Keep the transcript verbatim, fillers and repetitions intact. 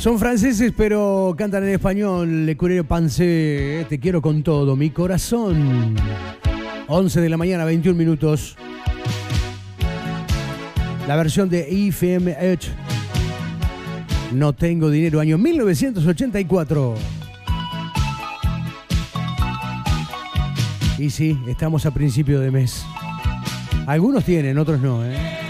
Son franceses, pero cantan en español. Le Curero Pansé, eh, te quiero con todo, mi corazón. once de la mañana, veintiún minutos. La versión de I F M H. No tengo dinero, año mil novecientos ochenta y cuatro. Y sí, estamos a principio de mes. Algunos tienen, otros no, ¿eh?